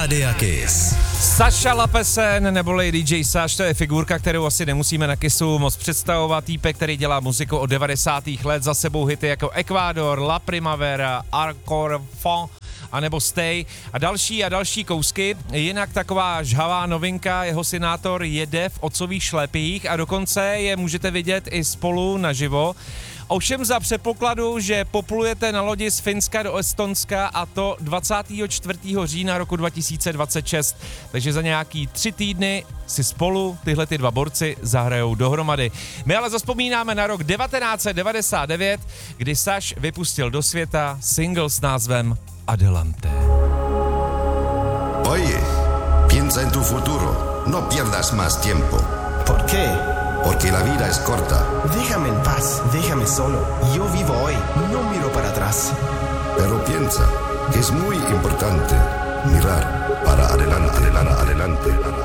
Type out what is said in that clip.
Rádia Kiss. Saša Lapesen, neboli DJ Saš, to je figurka, kterou asi nemusíme na Kissu moc představovat. Týpek, který dělá muziku od 90. let, za sebou hity jako Ecuador, La Primavera, Encore Fond, anebo Stay a další kousky. Jinak taková žhavá novinka, jeho synátor jede v otcových šlepích a dokonce je můžete vidět i spolu naživo. Ovšem za předpokladu, že poplujete na lodi z Finska do Estonska a to 24. října roku 2026. Takže za nějaký 3 týdny si spolu tyhle ty dva borci zahrajou dohromady. My ale zavzpomínáme na rok 1999, kdy Saš vypustil do světa single s názvem Adelante. Oye, piensa en tu futuro. No pierdas más tiempo. ¿Por qué? Porque la vida es corta. Déjame en paz, déjame solo. Yo vivo hoy, no miro para atrás. Pero piensa que es muy importante mirar para adelante.